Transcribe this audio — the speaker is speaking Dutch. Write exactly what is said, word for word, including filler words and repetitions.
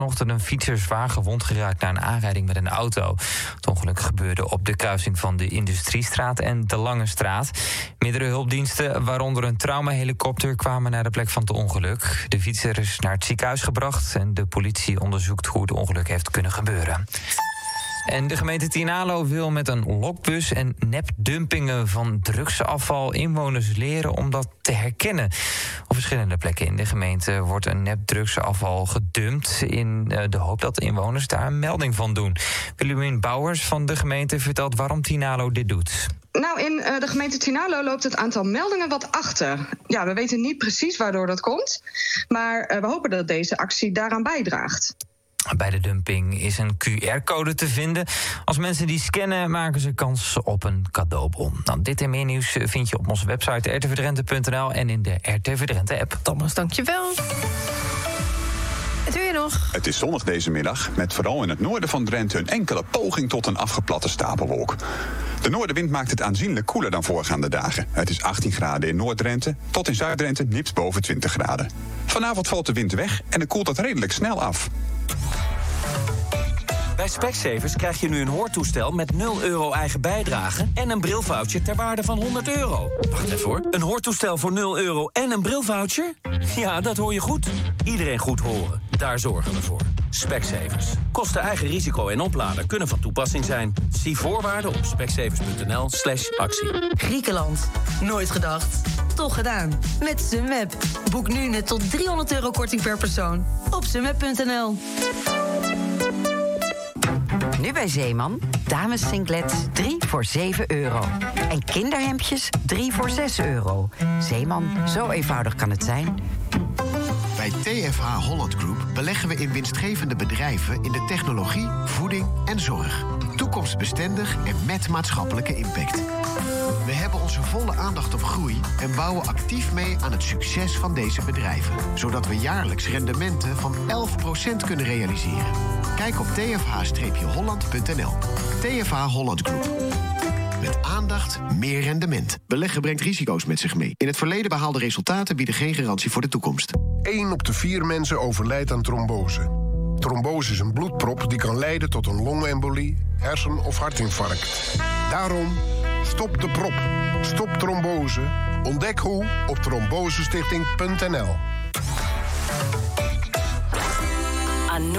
Vanochtend een fietser zwaar gewond geraakt na een aanrijding met een auto. Het ongeluk gebeurde op de kruising van de Industriestraat en de Lange Straat. Meerdere hulpdiensten, waaronder een traumahelikopter, kwamen naar de plek van het ongeluk. De fietser is naar het ziekenhuis gebracht en de politie onderzoekt hoe het ongeluk heeft kunnen gebeuren. En de gemeente Tynaarlo wil met een lokbus en nepdumpingen van drugsafval inwoners leren om dat te herkennen. Op verschillende plekken in de gemeente wordt een nepdrugsafval gedumpt in de hoop dat de inwoners daar een melding van doen. Willemien Bouwers van de gemeente vertelt waarom Tynaarlo dit doet. Nou, in uh, de gemeente Tynaarlo loopt het aantal meldingen wat achter. Ja, we weten niet precies waardoor dat komt, maar uh, we hopen dat deze actie daaraan bijdraagt. Bij de dumping is een Q R-code te vinden. Als mensen die scannen, maken ze kans op een cadeaubon. Nou, dit en meer nieuws vind je op onze website r t v drenthe punt n l en in de R T V Drenthe-app. Thomas, dankjewel. Het weer nog. Het is zonnig deze middag, met vooral in het noorden van Drenthe een enkele poging tot een afgeplatte stapelwolk. De noordenwind maakt het aanzienlijk koeler dan voorgaande dagen. Het is achttien graden in Noord-Drenthe, tot in Zuid-Drenthe nipt boven twintig graden. Vanavond valt de wind weg en dan koelt het redelijk snel af. Bij Specsavers krijg je nu een hoortoestel met nul euro eigen bijdrage en een brilvoucher ter waarde van honderd euro. Wacht even hoor. Een hoortoestel voor nul euro en een brilvoucher? Ja, dat hoor je goed. Iedereen goed horen. Daar zorgen we voor. Specsavers. Kosten eigen risico en oplader kunnen van toepassing zijn. Zie voorwaarden op specsavers.nl slash actie. Griekenland. Nooit gedacht. Toch gedaan. Met Sunweb. Boek nu net tot driehonderd euro korting per persoon. Op sunweb punt n l. Nu bij Zeeman, dames singlets drie voor zeven euro. En kinderhemdjes drie voor zes euro. Zeeman, zo eenvoudig kan het zijn. Bij T F H Holland Group beleggen we in winstgevende bedrijven in de technologie, voeding en zorg. Toekomstbestendig en met maatschappelijke impact. We hebben onze volle aandacht op groei en bouwen actief mee aan het succes van deze bedrijven. Zodat we jaarlijks rendementen van elf procent kunnen realiseren. Kijk op t f h holland punt n l. T F H Holland Group. Met aandacht meer rendement. Beleggen brengt risico's met zich mee. In het verleden behaalde resultaten bieden geen garantie voor de toekomst. één op de vier mensen overlijdt aan trombose. Trombose is een bloedprop die kan leiden tot een longembolie, hersen- of hartinfarct. Daarom, stop de prop. Stop trombose. Ontdek hoe op trombosestichting punt n l.